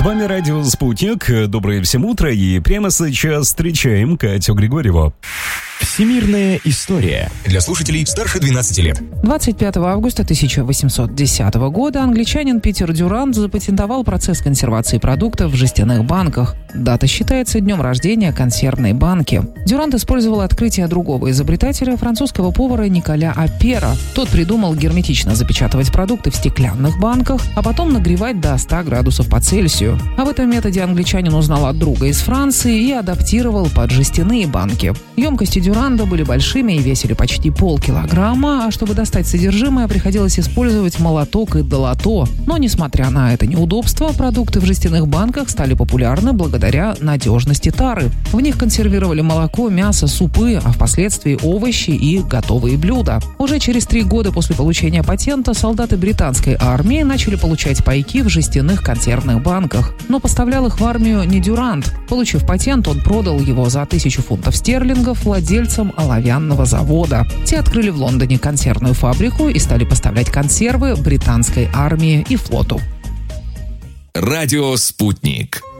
вами радио «Спутник». Доброе всем утро. И прямо сейчас встречаем Катю Григорьеву. Всемирная история для слушателей старше 12 лет. 25 августа 1810 года англичанин Питер Дюрант запатентовал процесс консервации продуктов в жестяных банках. Дата считается днем рождения консервной банки. Дюрант использовал открытие другого изобретателя, французского повара Николя Апера. Тот придумал герметично запечатывать продукты в стеклянных банках, а потом нагревать до 100 градусов по Цельсию. Об этом методе англичанин узнал от друга из Франции и адаптировал под жестяные банки. Емкости Дюранта были большими и весили почти полкилограмма, а чтобы достать содержимое, приходилось использовать молоток и долото. Но, несмотря на это неудобство, продукты в жестяных банках стали популярны благодаря надежности тары. В них консервировали молоко, мясо, супы, а впоследствии овощи и готовые блюда. Уже через 3 года после получения патента солдаты британской армии начали получать пайки в жестяных консервных банках. Но поставлял их в армию не Дюрант. Получив патент, он продал его за 1000 фунтов стерлингов владельцам оловянного завода. Те открыли в Лондоне консервную фабрику и стали поставлять консервы британской армии и флоту. Радио «Спутник».